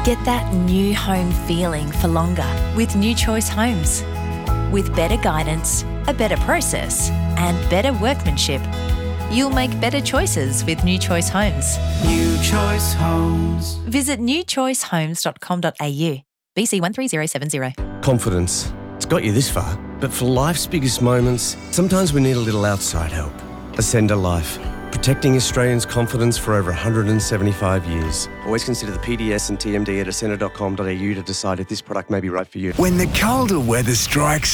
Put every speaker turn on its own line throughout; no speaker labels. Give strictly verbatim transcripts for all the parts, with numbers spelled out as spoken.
Get that new home feeling for longer with New Choice Homes. With better guidance, a better process, and better workmanship, you'll make better choices with New Choice Homes.
New Choice Homes.
Visit new choice homes dot com dot a u. B C one three zero seven zero.
Confidence. It's got you this far, but for life's biggest moments, sometimes we need a little outside help. Ascender Life. Protecting Australians' confidence for over one hundred seventy-five years. Always consider the P D S and T M D at ascender dot com dot a u to decide if this product may be right for you.
When the colder weather strikes,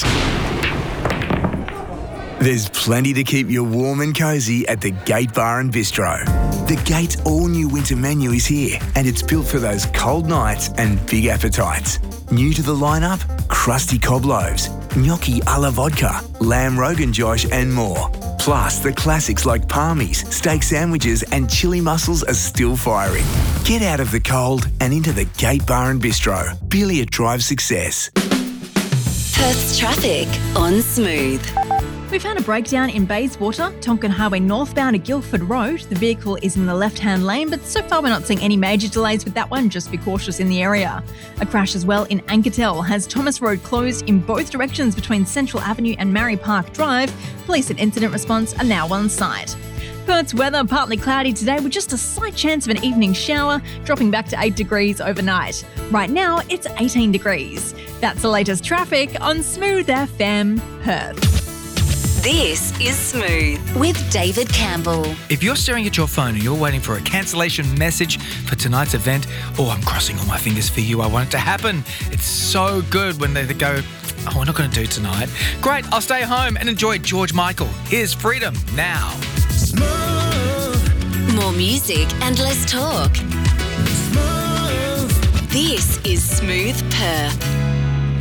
there's plenty to keep you warm and cosy at the Gate Bar and Bistro. The Gate's all-new winter menu is here, and it's built for those cold nights and big appetites. New to the lineup, crusty cob loaves, gnocchi a la vodka, lamb rogan josh and more. Plus, the classics like palmies, steak sandwiches and chili mussels are still firing. Get out of the cold and into the Gate Bar and Bistro. Beeliot Drive Success.
Perth's traffic on Smooth.
We've had a breakdown in Bayswater, Tonkin Highway northbound at Guildford Road. The vehicle is in the left-hand lane, but so far we're not seeing any major delays with that one. Just be cautious in the area. A crash as well in Anketel has Thomas Road closed in both directions between Central Avenue and Mary Park Drive. Police and incident response are now on site. Perth's weather partly cloudy today with just a slight chance of an evening shower, dropping back to eight degrees overnight. Right now, it's eighteen degrees. That's the latest traffic on Smooth F M Perth.
This is Smooth with David Campbell.
If you're staring at your phone and you're waiting for a cancellation message for tonight's event, oh, I'm crossing all my fingers for you. I want it to happen. It's so good when they go, oh, we're not going to do tonight. Great, I'll stay home and enjoy George Michael. Here's Freedom now.
Smooth. More music and less talk. Smooth. This is Smooth Perth.